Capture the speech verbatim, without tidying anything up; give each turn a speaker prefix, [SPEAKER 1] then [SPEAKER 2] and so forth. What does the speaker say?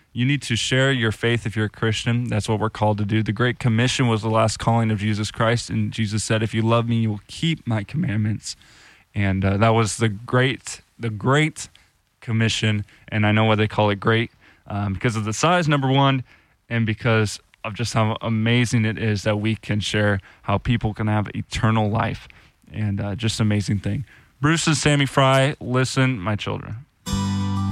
[SPEAKER 1] You need to share your faith if you're a Christian. That's what we're called to do. The Great Commission was the last calling of Jesus Christ, and Jesus said, if you love me, you will keep my commandments. And uh, that was the great, the Great Commission, and I know why they call it great, um, because of the size, number one, and because of just how amazing it is that we can share how people can have eternal life, and uh, just an amazing thing. Bruce and Sammy Fry, listen, my children.